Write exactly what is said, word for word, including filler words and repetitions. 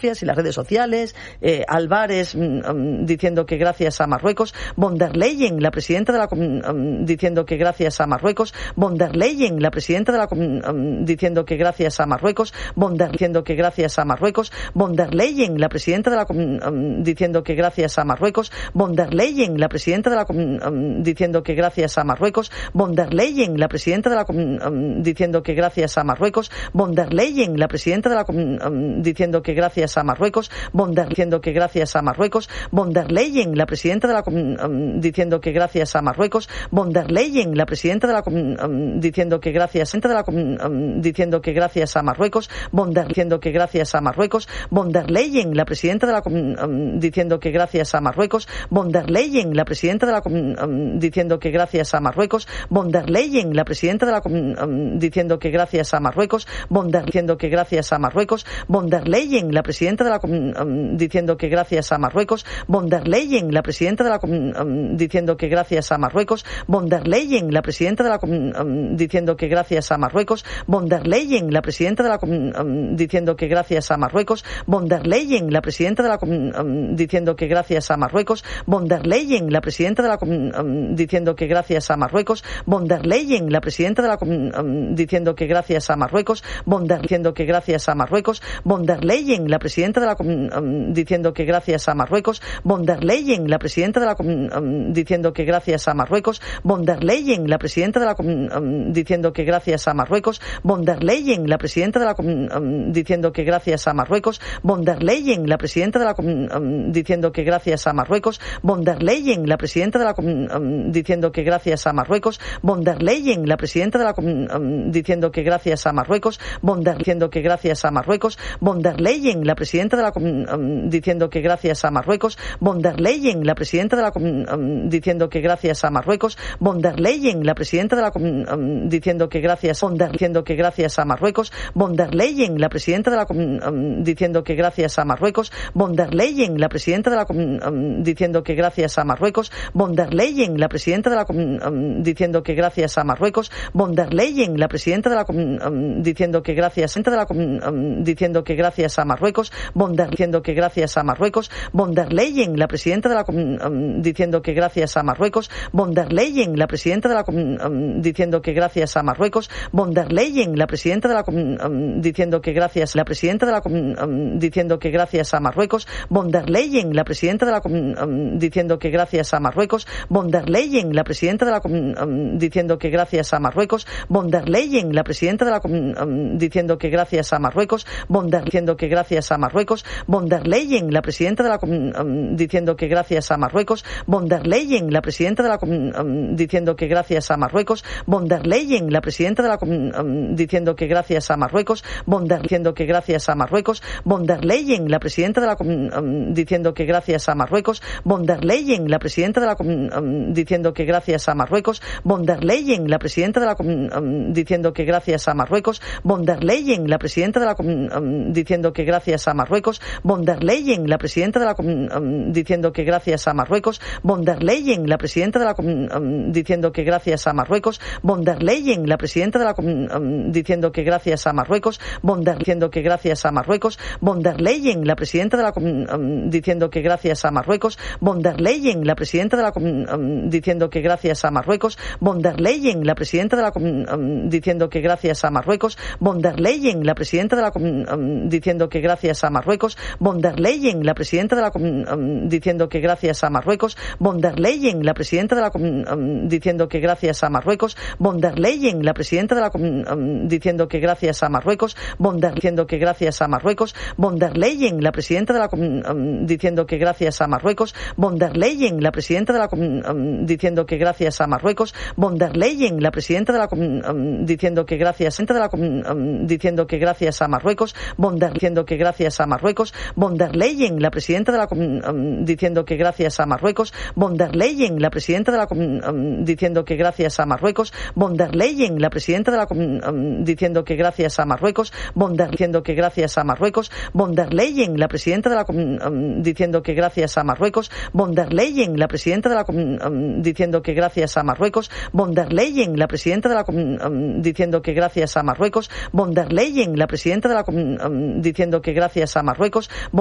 y las redes sociales, eh, Álvarez mm, diciendo que gracias a Marruecos, von der Leyen, la presidenta de la mm, diciendo que gracias a Marruecos, von der Leyen, la presidenta de la mm, diciendo que gracias a Marruecos, von der diciendo que gracias a Marruecos, von der Leyen, la presidenta de la mm, diciendo que gracias a Marruecos, von der Leyen, la presidenta de la mm, diciendo que gracias a Marruecos, von der Leyen, la presidenta de la mm, diciendo que gracias a Marruecos, von der Leyen, la presidenta de la mm, diciendo que gracias a Marruecos, von der diciendo que gracias a Marruecos, von der Leyen, la presidenta de la um, diciendo que gracias a Marruecos, von der Leyen, la presidenta de la um, diciendo que gracias de la um, diciendo que gracias a Marruecos, von der diciendo que gracias a Marruecos, von der Leyen, la presidenta de la um, diciendo que gracias a Marruecos, von der Leyen, la presidenta de la um, diciendo que gracias a Marruecos, von der Leyen, la presidenta de la um, diciendo que gracias a Marruecos, von der diciendo que gracias a Marruecos, von der Leyen, la presidenta de la um, diciendo que gracias a Marruecos, von der Leyen, la presidenta de la um, diciendo que gracias a Marruecos, von der Leyen, la presidenta de la um, diciendo que gracias a Marruecos, von der Leyen, la presidenta de la um, diciendo que gracias a Marruecos, von der Leyen, la presidenta de la um, diciendo que gracias a Marruecos, von der Leyen, la presidenta de la um, diciendo que gracias a Marruecos, von der Leyen, la presidenta de la um, diciendo que gracias a Marruecos, von der diciendo que gracias a Marruecos, von der Leyen, la presidenta de la um, diciendo que gracias a Marruecos, von der Leyen, la presidenta de la um, diciendo que gracias a Marruecos, von der Leyen, la presidenta de la um, diciendo que gracias a Marruecos, von der Leyen, la presidenta de la um, diciendo que gracias a Marruecos, von der Leyen, la presidenta de la um, diciendo que gracias a Marruecos, von der Leyen, la presidenta de la um, diciendo que gracias a Marruecos, von der Leyen, la presidenta de la um, diciendo que gracias a Marruecos, von der diciendo que gracias a Marruecos, von der Leyen, la presidenta de la um, diciendo que gracias a Marruecos, von der Leyen, la presidenta de la um, diciendo que gracias a Marruecos, von der Leyen, la presidenta de la um, diciendo que gracias von der diciendo que gracias a Marruecos, von der Leyen, la presidenta de la um, diciendo que gracias a Marruecos, von der Leyen, la presidenta de la um, diciendo que gracias a Marruecos, von der Leyen, la presidenta de la um, diciendo que gracias a Marruecos, von der Leyen, la presidenta de la um, diciendo que gracias de la um, diciendo que gracias a Marruecos, von der diciendo que gracias a Marruecos, von der Leyen, la presidenta de la um, diciendo que gracias a Marruecos, von der Leyen, la presidenta de la um, diciendo que gracias a Marruecos, von der Leyen, la presidenta de la um, diciendo que gracias la presidenta de la um, diciendo que gracias a Marruecos, von der Leyen, la presidenta de la um, diciendo que gracias a Marruecos, von der Leyen, la presidenta de la um, diciendo que gracias a Marruecos, von der Leyen, la presidenta de la um, diciendo que gracias a Marruecos, von der diciendo que gracias a Marruecos, von der Leyen, la presidenta de la um, diciendo que gracias a Marruecos, von der Leyen, la presidenta de la um, diciendo que gracias a Marruecos, von der Leyen, la presidenta de la um, diciendo que gracias a Marruecos, von der diciendo que gracias a Marruecos, von der Leyen, la presidenta de la um, diciendo que gracias a Marruecos, von der Leyen, la presidenta de la um, diciendo que gracias a Marruecos, von der Leyen, la presidenta de la um, diciendo que gracias a Marruecos, von der Leyen, la presidenta de la um, diciendo que gracias a Marruecos, von der Leyen, la presidenta de la um, diciendo que gracias a Marruecos, von der Leyen, la presidenta de la um, diciendo que gracias a Marruecos, von der Leyen, la presidenta de la um, diciendo que gracias a Marruecos, von der diciendo que gracias a Marruecos, von der Leyen, la presidenta de la um, diciendo que gracias a Marruecos, von der Leyen, la presidenta de la um, diciendo que gracias a Marruecos, von der Leyen, la presidenta de la um, diciendo que gracias a Marruecos, von der Leyen, la presidenta de la um, diciendo que gracias a Marruecos, von der Leyen, la presidenta de la um, diciendo que gracias a Marruecos, von der Leyen, la presidenta de la um, diciendo que gracias a Marruecos, von der Leyen, la presidenta de la um, diciendo que gracias a Marruecos, von der diciendo que gracias a Marruecos, von der Leyen, la presidenta de la um, diciendo que gracias a Marruecos, von der Leyen, la presidenta de la um, diciendo que gracias a Marruecos, von der Leyen, la presidenta de la um, diciendo que gracias de la um, diciendo que gracias a Marruecos, von der diciendo que gracias a Marruecos, von der Leyen, la presidenta de la um, diciendo que gracias a Marruecos, von der Leyen, la presidenta de la um, diciendo que gracias a Marruecos, von der Leyen, la presidenta de la um, diciendo que gracias a Marruecos, von der diciendo que gracias a Marruecos, von der Leyen, la presidenta de la um, diciendo que gracias a Marruecos, von der Leyen, la presidenta de la um, diciendo que gracias a Marruecos, von der Leyen, la presidenta de la um, diciendo que gracias a Marruecos, von der Leyen, la presidenta de la um, diciendo que gracias gracias a Marruecos